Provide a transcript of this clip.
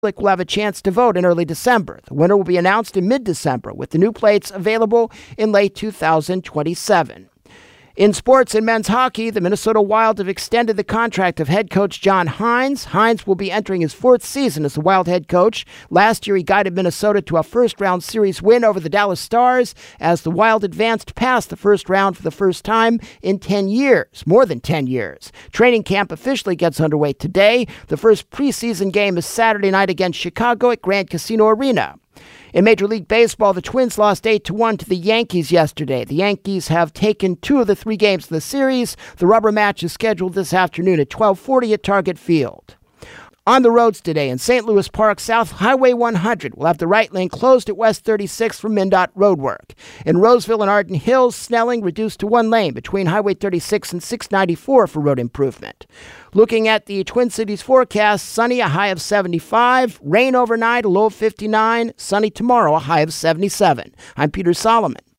will have a chance to vote in early December. The winner will be announced in mid-December, with the new plates available in late 2027. In sports and men's hockey, the Minnesota Wild have extended the contract of head coach John Hynes. Hynes will be entering his fourth season as the Wild head coach. Last year, he guided Minnesota to a first-round series win over the Dallas Stars as the Wild advanced past the first round for the first time in 10 years, more than 10 years. Training camp officially gets underway today. The first preseason game is Saturday night against Chicago at Grand Casino Arena. In Major League Baseball, the Twins lost 8-1 to the Yankees yesterday. The Yankees have taken 2 of the 3 games of the series. The rubber match is scheduled this afternoon at 12:40 at Target Field. On the roads today, in St. Louis Park, South Highway 100 will have the right lane closed at West 36 for MnDOT roadwork. In Roseville and Arden Hills, Snelling reduced to 1 lane between Highway 36 and 694 for road improvement. Looking at the Twin Cities forecast, sunny, a high of 75, rain overnight, a low of 59, sunny tomorrow, a high of 77. I'm Peter Solomon.